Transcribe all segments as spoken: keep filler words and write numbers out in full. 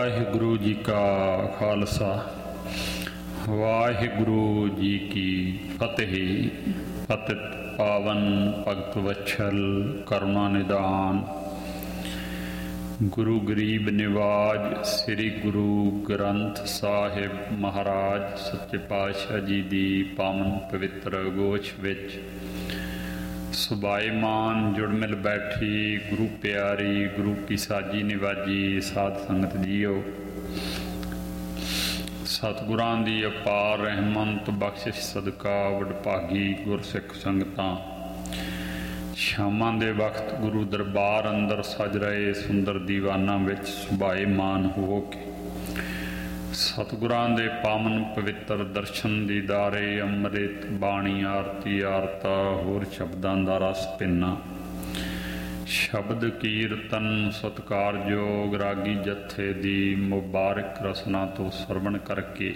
ਵਾਹਿਗੁਰੂ ਜੀ ਕਾ ਖਾਲਸਾ ਵਾਹਿਗੁਰੂ ਜੀ ਕੀ ਫਤਿਹ। ਪਤਿਤ ਪਾਵਨ ਭਗਤ ਵਛਲ ਕਰੁਣਾ ਨਿਦਾਨ ਗੁਰੂ ਗਰੀਬ ਨਿਵਾਜ ਸ੍ਰੀ ਗੁਰੂ ਗ੍ਰੰਥ ਸਾਹਿਬ ਮਹਾਰਾਜ ਸੱਚੇ ਪਾਤਸ਼ਾਹ ਜੀ ਦੀ ਪਾਵਨ ਪਵਿੱਤਰ ਗੋਸ਼ ਵਿੱਚ ਸੁਭਾਏਮਾਨ ਜੁੜ ਮਿਲ ਬੈਠੀ ਗੁਰੂ ਪਿਆਰੀ ਗੁਰੂ ਕੀ ਸਾਜੀ ਨਿਵਾਜੀ ਸਾਧ ਸੰਗਤ ਜੀਓ, ਸਤਿਗੁਰਾਂ ਦੀ ਅਪਾਰ ਰਹਿਮਤ ਬਖਸ਼ਿਸ਼ ਸਦਕਾ ਵਡਭਾਗੀ ਗੁਰਸਿੱਖ ਸੰਗਤਾਂ ਸ਼ਾਮਾਂ ਦੇ ਵਕਤ ਗੁਰੂ ਦਰਬਾਰ ਅੰਦਰ ਸਜ ਰਹੇ ਸੁੰਦਰ ਦੀਵਾਨਾਂ ਵਿੱਚ ਸੁਭਾਏਮਾਨ ਹੋ ਕੇ ਸਤਿਗੁਰਾਂ ਦੇ ਪਾਵਨ ਪਵਿੱਤਰ ਦਰਸ਼ਨ ਦੀਦਾਰੇ ਅੰਮ੍ਰਿਤ ਬਾਣੀ ਆਰਤੀ ਆਰਤਾ ਹੋਰ ਸ਼ਬਦਾਂ ਦਾ ਰਸ ਪਿੰਨਾ ਸ਼ਬਦ ਕੀਰਤਨ ਸਤਿਕਾਰਯੋਗ ਰਾਗੀ ਜੱਥੇ ਦੀ ਮੁਬਾਰਕ ਰਸਨਾ ਤੋਂ ਸਰਵਣ ਕਰਕੇ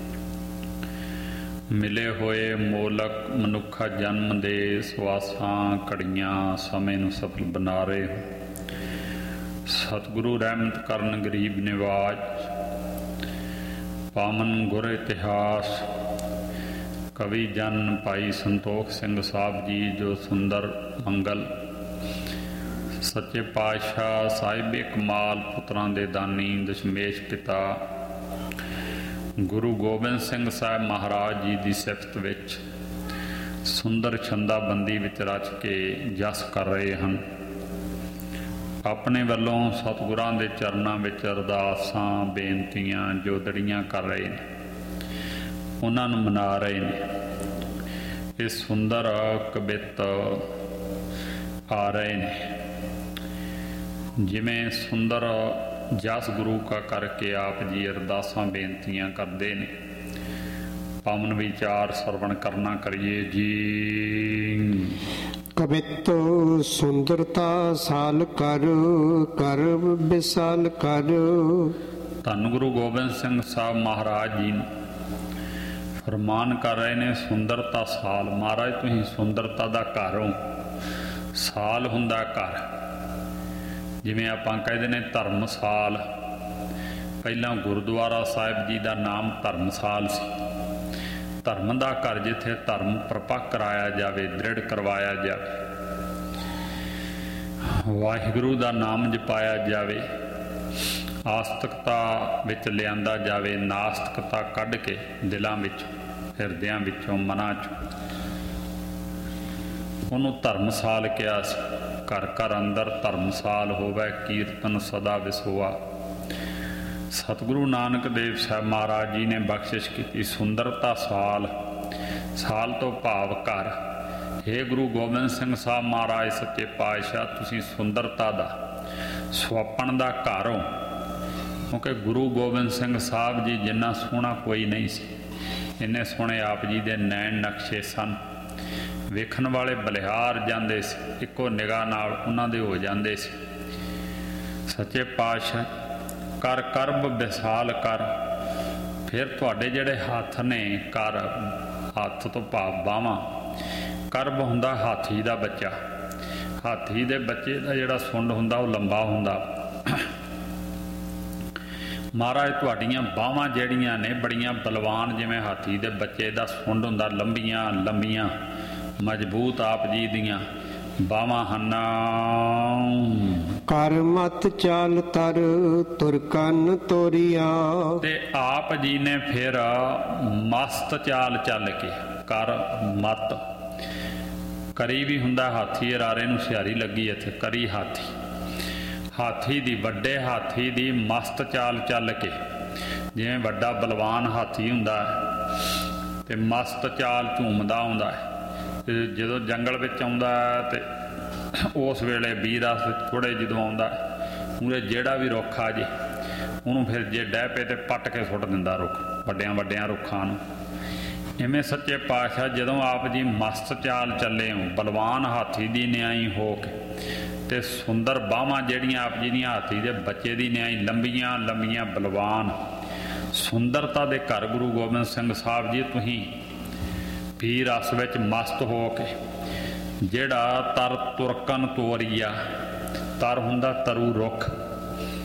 ਮਿਲੇ ਹੋਏ ਮੋਲਕ ਮਨੁੱਖਾ ਜਨਮ ਦੇ ਸਵਾਸਾਂ ਘੜੀਆਂ ਸਮੇਂ ਨੂੰ ਸਫਲ ਬਣਾ ਰਹੇ ਹੋ। ਸਤਿਗੁਰੂ ਰਹਿਮਤ ਕਰਨ ਗਰੀਬ ਨਿਵਾਜ ਪਾਵਨ ਗੁਰ ਇਤਿਹਾਸ ਕਵੀ ਜਨ ਭਾਈ ਸੰਤੋਖ ਸਿੰਘ ਸਾਹਿਬ ਜੀ ਜੋ ਸੁੰਦਰ ਮੰਗਲ ਸੱਚੇ ਪਾਤਸ਼ਾਹ ਸਾਹਿਬੇ ਕਮਾਲ ਪੁੱਤਰਾਂ ਦੇ ਦਾਨੀ ਦਸ਼ਮੇਸ਼ ਪਿਤਾ ਗੁਰੂ ਗੋਬਿੰਦ ਸਿੰਘ ਸਾਹਿਬ ਮਹਾਰਾਜ ਜੀ ਦੀ ਸਿਫਤ ਵਿੱਚ ਸੁੰਦਰ ਛੰਦਾਬੰਦੀ ਵਿੱਚ ਰਚ ਕੇ ਜਸ ਕਰ ਰਹੇ ਹਨ। ਆਪਣੇ ਵੱਲੋਂ ਸਤਿਗੁਰਾਂ ਦੇ ਚਰਨਾਂ ਵਿੱਚ ਅਰਦਾਸਾਂ ਬੇਨਤੀਆਂ ਜੋਦੜੀਆਂ ਕਰ ਰਹੇ ਨੇ, ਉਹਨਾਂ ਨੂੰ ਮਨਾ ਰਹੇ ਨੇ। ਇਹ ਸੁੰਦਰ ਕਵਿਤ ਆ ਰਹੇ ਨੇ ਜਿਵੇਂ ਸੁੰਦਰ ਜਸ ਗੁਰੂ ਕਾ ਕਰਕੇ ਆਪ ਜੀ ਅਰਦਾਸਾਂ ਬੇਨਤੀਆਂ ਕਰਦੇ ਨੇ। ਪਾਵਨ ਵਿਚਾਰ ਸਰਵਣ ਕਰਨਾ ਕਰੀਏ ਜੀ। ਕਵਿਤ ਸੁੰਦਰਤਾ ਸਾਲ ਕਰ ਕਰ ਵਿਸਾਲ ਕਰ। ਧੰਨ ਗੁਰੂ ਗੋਬਿੰਦ ਸਿੰਘ ਸਾਹਿਬ ਮਹਾਰਾਜ ਜੀ ਫਰਮਾਨ ਕਰ ਰਹੇ ਨੇ ਸੁੰਦਰਤਾ ਸਾਲ। ਮਹਾਰਾਜ ਤੁਸੀਂ ਸੁੰਦਰਤਾ ਦਾ ਘਰ ਹੋ। ਸਾਲ ਹੁੰਦਾ ਘਰ, ਜਿਵੇਂ ਆਪਾਂ ਕਹਿੰਦੇ ਨੇ ਧਰਮਸਾਲ। ਪਹਿਲਾਂ ਗੁਰਦੁਆਰਾ ਸਾਹਿਬ ਜੀ ਦਾ ਨਾਮ ਧਰਮਸਾਲ ਸੀ। ਧਰਮ ਦਾ ਘਰ, ਜਿੱਥੇ ਧਰਮ ਪ੍ਰਪੱਕ ਕਰਾਇਆ ਜਾਵੇ, ਦ੍ਰਿੜ ਕਰਵਾਇਆ ਜਾਵੇ, ਵਾਹਿਗੁਰੂ ਦਾ ਨਾਮ ਜਪਾਇਆ ਜਾਵੇ, ਆਸਤਕਤਾ ਵਿੱਚ ਲਿਆਂਦਾ ਜਾਵੇ, ਨਾਸਤਕਤਾ ਕੱਢ ਕੇ ਦਿਲਾਂ ਵਿੱਚ ਹਿਰਦਿਆਂ ਵਿੱਚੋਂ ਮਨਾਂ 'ਚੋਂ, ਉਹਨੂੰ ਧਰਮਸਾਲ ਕਿਹਾ ਸੀ। ਘਰ ਘਰ ਅੰਦਰ ਧਰਮਸਾਲ ਹੋਵੇ, ਕੀਰਤਨ ਸਦਾ ਵਿਸੋਆ। ਸਤਿਗੁਰੂ ਨਾਨਕ ਦੇਵ ਸਾਹਿਬ ਮਹਾਰਾਜ ਜੀ ਨੇ ਬਖਸ਼ਿਸ਼ ਕੀਤੀ ਸੁੰਦਰਤਾ ਸਾਲ। ਸਾਲ ਤੋਂ ਭਾਵ ਘਰ। ਹੇ ਗੁਰੂ ਗੋਬਿੰਦ ਸਿੰਘ ਸਾਹਿਬ ਮਹਾਰਾਜ ਸੱਚੇ ਪਾਤਸ਼ਾਹ, ਤੁਸੀਂ ਸੁੰਦਰਤਾ ਦਾ ਸੁਆਪਣ ਦਾ ਘਰ ਹੋ। ਕਿਉਂਕਿ ਗੁਰੂ ਗੋਬਿੰਦ ਸਿੰਘ ਸਾਹਿਬ ਜੀ ਜਿੰਨਾ ਸੋਹਣਾ ਕੋਈ ਨਹੀਂ ਸੀ, ਇੰਨੇ ਸੋਹਣੇ ਆਪ ਜੀ ਦੇ ਨੈਣ ਨਕਸ਼ੇ ਸਨ। ਵੇਖਣ ਵਾਲੇ ਬਲਿਹਾਰ ਜਾਂਦੇ ਸੀ, ਇੱਕੋ ਨਿਗਾਹ ਨਾਲ ਉਹਨਾਂ ਦੇ ਹੋ ਜਾਂਦੇ ਸੀ। ਸੱਚੇ ਪਾਤਸ਼ਾਹ ਕਰ ਕਰਬ ਵਿਸਾਲ ਕਰ। ਫਿਰ ਤੁਹਾਡੇ ਜਿਹੜੇ ਹੱਥ ਨੇ, ਕਰ ਹੱਥ ਤੋਂ ਭਾਵ ਬਾਹਾਂ, ਕਰਬ ਹੁੰਦਾ ਹਾਥੀ ਦਾ ਬੱਚਾ। ਹਾਥੀ ਦੇ ਬੱਚੇ ਦਾ ਜਿਹੜਾ ਸੁੰਡ ਹੁੰਦਾ ਉਹ ਲੰਬਾ ਹੁੰਦਾ। ਮਹਾਰਾਜ ਤੁਹਾਡੀਆਂ ਬਾਹਾਂ ਜਿਹੜੀਆਂ ਨੇ ਬੜੀਆਂ ਬਲਵਾਨ, ਜਿਵੇਂ ਹਾਥੀ ਦੇ ਬੱਚੇ ਦਾ ਸੁੰਡ ਹੁੰਦਾ, ਲੰਬੀਆਂ ਲੰਬੀਆਂ ਮਜ਼ਬੂਤ ਆਪ ਜੀ ਦੀਆਂ ਬਾਹਾਂ ਹਨ। ਕਰ ਮਤ ਚਾਲ ਤਰ ਤੁਰ ਕੰਨ ਤੋਰੀਆ। ਤੇ ਆਪ ਜੀ ਨੇ ਫਿਰ ਮਸਤ ਚਾਲ ਚੱਲ ਕੇ, ਕਰ ਮਤ ਕਰੀ ਵੀ ਹੁੰਦਾ ਹਾਥੀ, ਅਰਾਰੇ ਨੂੰ ਸਿਹਾਰੀ ਲੱਗੀ ਇੱਥੇ, ਕਰੀ ਹਾਥੀ। ਹਾਥੀ ਦੀ, ਵੱਡੇ ਹਾਥੀ ਦੀ ਮਸਤ ਚਾਲ ਚੱਲ ਕੇ, ਜਿਵੇਂ ਵੱਡਾ ਬਲਵਾਨ ਹਾਥੀ ਹੁੰਦਾ ਤੇ ਮਸਤ ਚਾਲ ਝੂਮਦਾ ਆਉਂਦਾ ਹੈ। ਤੇ ਜਦੋਂ ਜੰਗਲ ਵਿੱਚ ਆਉਂਦਾ ਤੇ ਉਸ ਵੇਲੇ ਵੀਰ ਰਸ ਥੋੜ੍ਹੇ ਜਦੋਂ ਆਉਂਦਾ ਪੂਰੇ ਜਿਹੜਾ ਵੀ ਰੁੱਖ ਆ ਜੇ ਉਹਨੂੰ ਫਿਰ ਜੇ ਡਹਿ ਪਏ ਤੇ ਪੱਟ ਕੇ ਸੁੱਟ ਦਿੰਦਾ ਰੁੱਖ, ਵੱਡਿਆਂ ਵੱਡਿਆਂ ਰੁੱਖਾਂ ਨੂੰ। ਇਵੇਂ ਸੱਚੇ ਪਾਤਸ਼ਾਹ ਜਦੋਂ ਆਪ ਜੀ ਮਸਤ ਚਾਲ ਚੱਲੇ ਹੋ, ਬਲਵਾਨ ਹਾਥੀ ਦੀ ਨਿਆਈ ਹੋ ਕੇ, ਤੇ ਸੁੰਦਰ ਬਾਹਾਂ ਜਿਹੜੀਆਂ ਆਪ ਜੀ ਦੀਆਂ ਹਾਥੀ ਦੇ ਬੱਚੇ ਦੀ ਨਿਆਈ, ਲੰਬੀਆਂ ਲੰਬੀਆਂ ਬਲਵਾਨ ਸੁੰਦਰਤਾ ਦੇ ਘਰ ਗੁਰੂ ਗੋਬਿੰਦ ਸਿੰਘ ਸਾਹਿਬ ਜੀ ਤੁਸੀਂ ਵੀ ਰਸ ਵਿੱਚ ਮਸਤ ਹੋ ਕੇ, ਜਿਹੜਾ ਤਰ ਤੁਰਕਨ ਤੋਰੀਆ, ਤਰ ਹੁੰਦਾ ਤਰੂ ਰੁੱਖ,